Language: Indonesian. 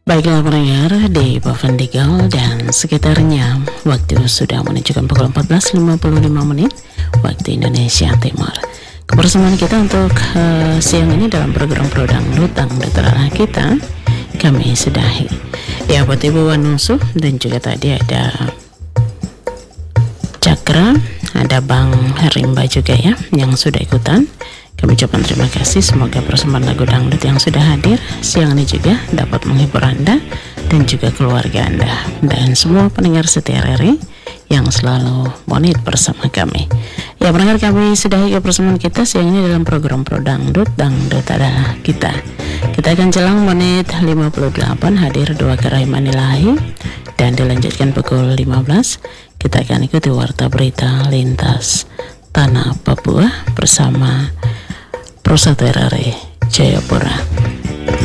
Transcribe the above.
Baiklah pendengar di Pavendigal dan sekitarnya, waktu sudah menunjukkan pukul 14.55 menit waktu Indonesia Timur. Kebersamaan kita untuk siang ini dalam program Prodangdut Dangdut kita kami sudahi. Ya, buat Ibu Wanusu dan juga tadi ada Cakra, ada Bang Rimba juga ya yang sudah ikutan. Kami ucapkan terima kasih, semoga persembahan lagu dangdut yang sudah hadir siang ini juga dapat menghibur Anda dan juga keluarga Anda dan semua pendengar setia RRI yang selalu monit bersama kami. Ya pendengar, kami sudahi persembahan kita siang ini dalam program Pro Dangdut adalah kita. Kita akan jelang menit 58 hadir dua keraiman ilahi dan dilanjutkan pukul 15. Kita akan ikuti warta berita lintas Tanah Papua bersama Prosatu RRI Jayapura.